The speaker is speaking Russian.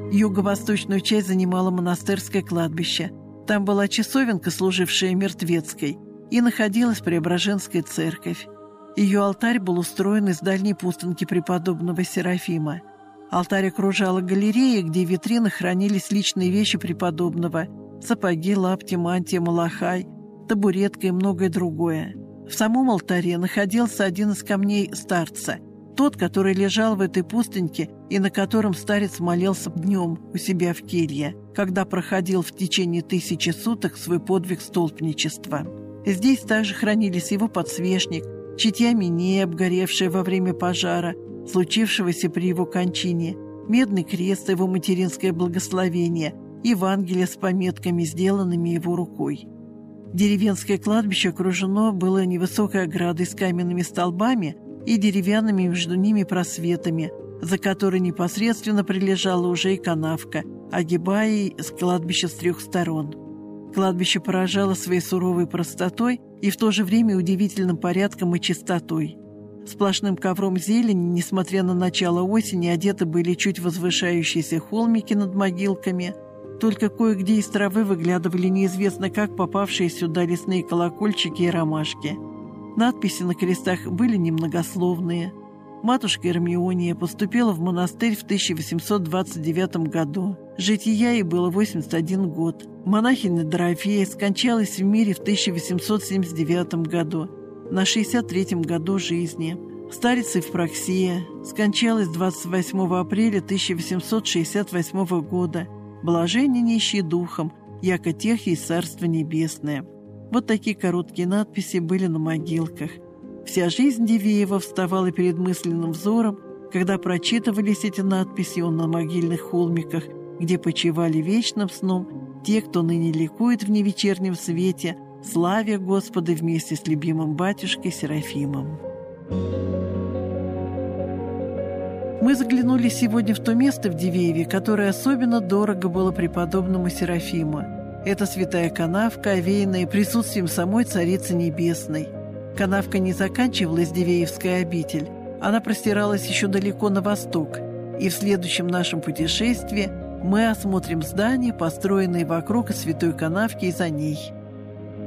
Юго-восточную часть занимало монастырское кладбище. Там была часовенка, служившая мертвецкой, и находилась Преображенская церковь. Ее алтарь был устроен из дальней пустынки преподобного Серафима. Алтарь окружала галерея, где в витринах хранились личные вещи преподобного: сапоги, лапти, мантия, малахай, табуретка и многое другое. В самом алтаре находился один из камней старца, тот, который лежал в этой пустыньке и на котором старец молился днем у себя в келье, когда проходил в течение 1000 суток свой подвиг столпничества. Здесь также хранились его подсвечник, читья минея, обгоревшая во время пожара, случившегося при его кончине, медный крест, его материнское благословение, Евангелие с пометками, сделанными его рукой. Деревенское кладбище окружено было невысокой оградой с каменными столбами и деревянными между ними просветами, за которой непосредственно прилежала уже и канавка, огибая кладбище с 3 сторон. Кладбище поражало своей суровой простотой и в то же время удивительным порядком и чистотой. Сплошным ковром зелени, несмотря на начало осени, одеты были чуть возвышающиеся холмики над могилками. Только кое-где из травы выглядывали неизвестно как попавшие сюда лесные колокольчики и ромашки. Надписи на крестах были немногословные. Матушка Эрмиония поступила в монастырь в 1829 году. Жития ей было 81 год. Монахиня Дорофея скончалась в мире в 1879 году, на 63-м году жизни. Старица Евпроксия скончалась 28 апреля 1868 года. Блаженни нищие духом, яко тех есть Царство Небесное. Вот такие короткие надписи были на могилках. Вся жизнь Дивеева вставала перед мысленным взором, когда прочитывались эти надписи на могильных холмиках, где почивали вечным сном те, кто ныне ликует в невечернем свете, славя Господа вместе с любимым батюшкой Серафимом. Мы заглянули сегодня в то место в Дивееве, которое особенно дорого было преподобному Серафиму. Это святая канавка, овеянная присутствием самой Царицы Небесной. Канавка не заканчивалась Дивеевская обитель, она простиралась еще далеко на восток, и в следующем нашем путешествии мы осмотрим здания, построенные вокруг святой канавки и за ней.